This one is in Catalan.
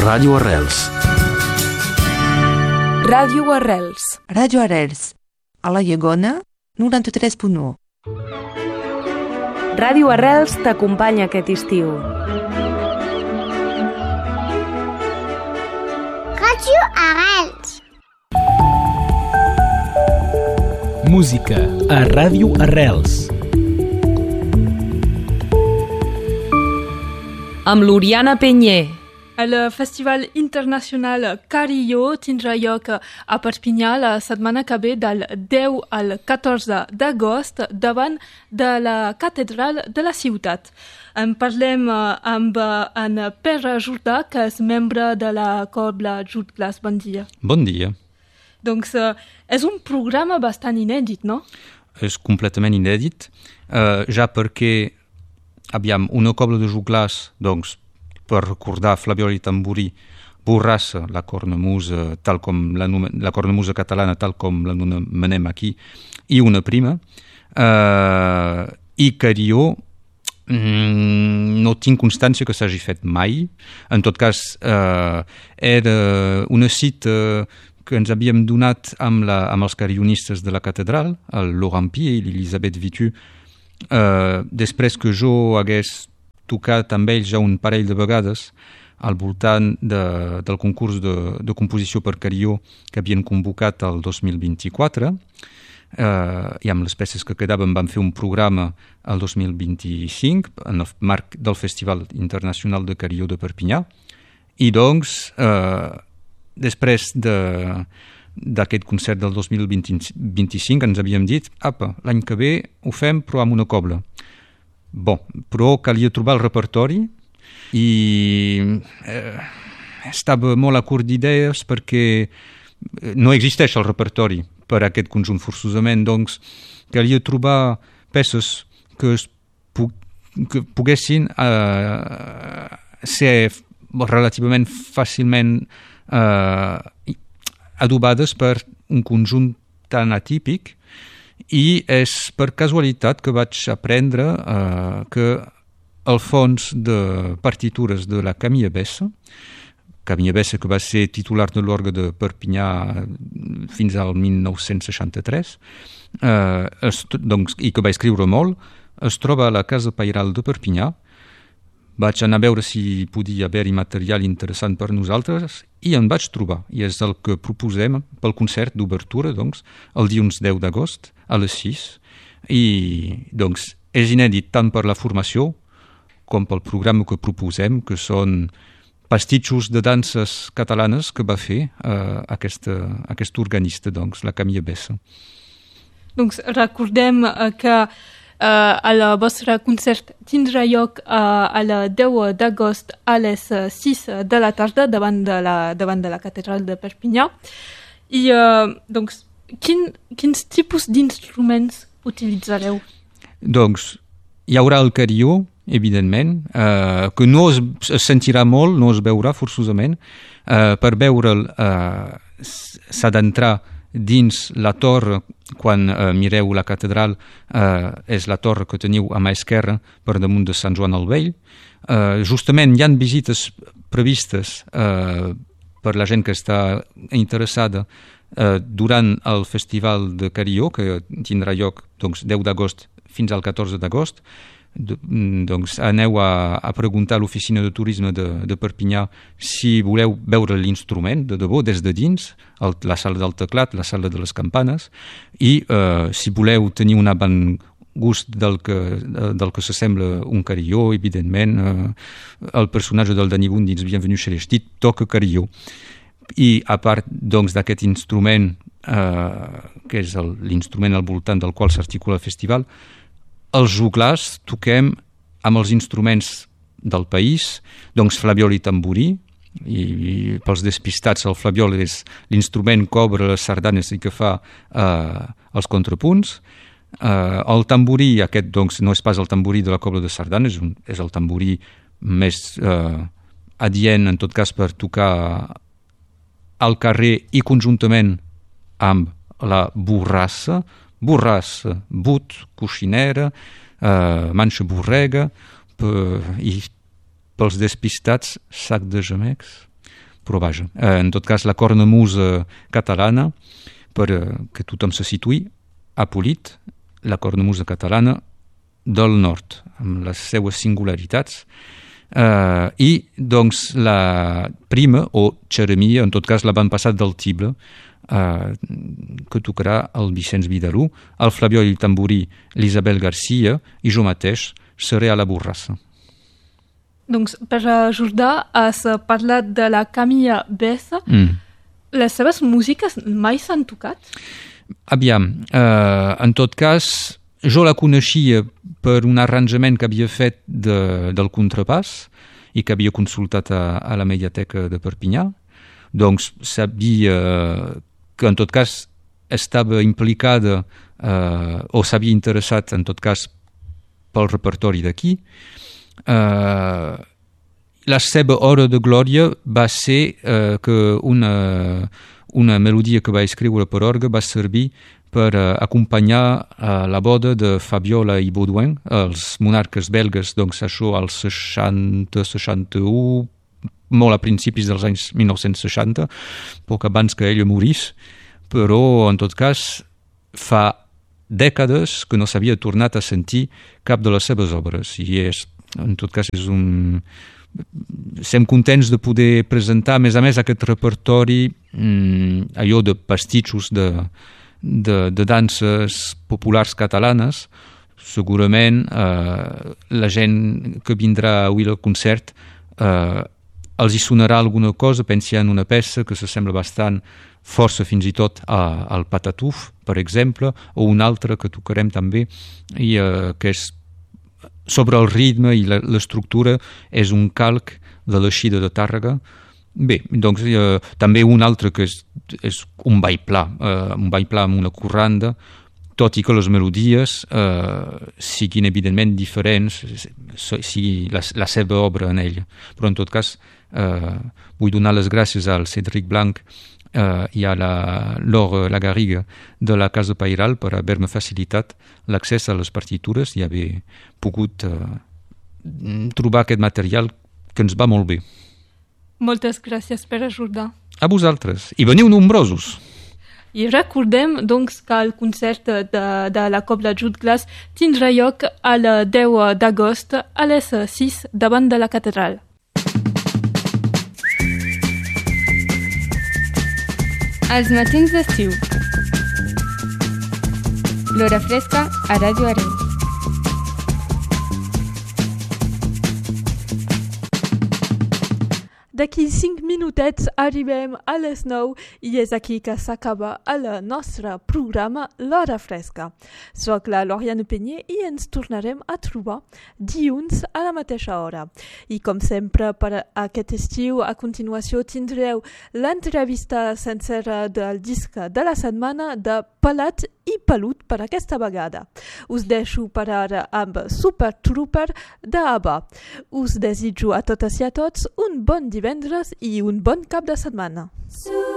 Ràdio Arrels. Ràdio Arrels. Ràdio Arrels. A la Llegona, 93.1. Ràdio Arrels t'acompanya aquest estiu. Ràdio Arrels. Música a Ràdio Arrels. Amb l'Oriana Penyer. El Festival Internacional Carilló tindrà lloc a Perpinyà la setmana que ve del 10 al 14 d'agost davant de la catedral de la ciutat. En parlem amb en Pere Jordà, que és membre de la Cobla Jut Glass. Bon dia. Bon dia. Doncs és un programa bastant inèdit, no? És completament inèdit, ja perquè, una Cobla de Jut Glass, doncs, per recordar Flabiol i Tamborí, Borrassa, la cornamusa, tal com la cornamusa catalana, tal com l'anomenem aquí, i una prima. I Carilló, no tinc constància que s'hagi fet mai. En tot cas, era una cita que ens havíem donat amb els carillonistes de la catedral, el Laurent Pied i l'Elisabeth Vitu, després que jo hagués tocat amb ells ja un parell de vegades al voltant del concurs de composició per carilló que havien convocat el 2024, i amb les peces que quedaven vam fer un programa el 2025 en el marc del Festival Internacional de Carilló de Perpinyà. I doncs, després d'aquest concert del 2025 ens havíem dit, l'any que ve ho fem però amb una cobla. Però calia trobar el repertori i estava molt a curt d'idees perquè no existeix el repertori per a aquest conjunt forçosament, doncs calia trobar peces que poguessin ser relativament fàcilment adobades per un conjunt tan atípic. I és per casualitat que vaig aprendre que el fons de partitures de la Camille Bessa, que va ser titular de l'orgue de Perpinyà fins al 1963, i que va escriure molt, es troba a la Casa Pairal de Perpinyà. Vaig anar a veure si podia haver-hi material interessant per nosaltres i en vaig trobar. I és el que proposem pel concert d'obertura, doncs, el dilluns 10 d'agost a les 6. I, doncs, és inèdit tant per la formació com pel programa que proposem, que són pastitxos de danses catalanes que va fer aquest organista, doncs, la Camille Bessa. Doncs recordem que el vostre concert tindrà lloc el 10 d'agost a les 6 de la tarda davant de la catedral de Perpinyà. I doncs, quins tipus d'instruments utilitzareu? Doncs hi haurà el carilló, evidentment, que no es sentirà molt, no es veurà forçosament. Per veure'l s'ha d'entrar dins la torre. Quan mireu la catedral, és la torre que teniu a mà esquerra per damunt de Sant Joan el Vell. Justament hi ha visites previstes per la gent que està interessada durant el Festival de Carilló, que tindrà lloc, doncs, 10 d'agost fins al 14 d'agost. Doncs aneu a preguntar a l'oficina de turisme de Perpinyà si voleu veure l'instrument de debò des de dins, la sala del teclat, la sala de les campanes, i si voleu tenir un avantgust del que s'assembla un carilló, evidentment el personatge del Danny Boone dins Bienvenue chez les Ch'tis toca carilló. I a part, doncs, d'aquest instrument que és l'instrument al voltant del qual s'articula el festival, els joglars toquem amb els instruments del país, doncs flabiol i tamborí, i pels despistats el flabiol és l'instrument que obre les sardanes i que fa els contrapunts. El tamborí, aquest doncs no és pas el tamborí de la cobla de sardanes, és el tamborí més adient en tot cas per tocar al carrer i conjuntament amb la borrassa, but, coixinera, manxa borrega i pels despistats sac de gemecs. però vaja. En tot cas, la cornamusa catalana, per que tothom se situï, ha polit la cornamusa catalana del nord, amb les seues singularitats, i doncs la prima, o xeremia, en tot cas l'avantpassat del tible, que tocarà el Vicenç Vidalú, el Flabiol i el tamborí l'Isabel Garcia, i jo mateix seré a la Borrassa. Doncs per ajudar, has parlat de la Camilla Bessa. Les seves músiques mai s'han tocat? Aviam, en tot cas, jo la coneixia per un arranjament que havia fet del contrapàs i que havia consultat a la Mediateca de Perpinyà. Doncs sabia que en tot cas estava implicada o s'havia interessat en tot cas pel repertori d'aquí. La seva hora de glòria va ser que una melodia que va escriure per orgue va servir per acompanyar la boda de Fabiola i Baudouin, els monarques belgues, doncs això als 60-61, molt a principis dels anys 1960, poc abans que ella morís, però en tot cas fa dècades que no s'havia tornat a sentir cap de les seves obres i en tot cas estem contents de poder presentar a més aquest repertori, allò de pastitxos de danses populars catalanes. Segurament la gent que vindrà avui al concert els hi sonarà alguna cosa, pensi en una peça que s'assembla bastant, força fins i tot al Patatús, per exemple, o una altra que tocarem també, i que és sobre el ritme i l'estructura és un calc de l'Eixida de Tàrrega. Bé, doncs també un altre que és un ball pla amb una corranda, tot i que les melodies siguin evidentment diferents, sigui la seva obra en ella. Però en tot cas vull donar les gràcies al Cédric Blanc i a la Laure Lagarriga de la Casa Pairal per haver-me facilitat l'accés a les partitures i haver pogut trobar aquest material que ens va molt bé. Moltes gràcies per ajudar. A vosaltres. I veniu nombrosos. I recordem doncs que el concert de la Cobla Jude Glass tindrà lloc el 10 d'agost a les 6 davant de la catedral. Els matins d'estiu. L'hora fresca a Ràdio Arrels. D'aquí 5 minutets arribem a les 9 i és aquí que s'acaba el nostre programa L'Hora Fresca. Soc la Loriane Peñé i ens tornarem a trobar dilluns a la mateixa hora. I com sempre per aquest estiu, a continuació tindreu l'entrevista sencera del disc de la setmana de Pelat i Pelut per aquesta vegada. Us deixo per ara amb Super Trooper de ABBA. Us desitjo a totes i a tots un bon divendres i un bon cap de setmana.